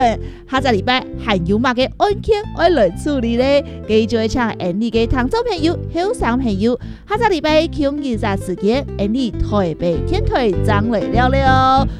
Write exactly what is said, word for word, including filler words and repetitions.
下个礼拜还有嘛个案件要来处理咧？佢就会请安利嘅听众朋友、好上朋友，下个礼拜空二十时间，安利台北天台张来了了。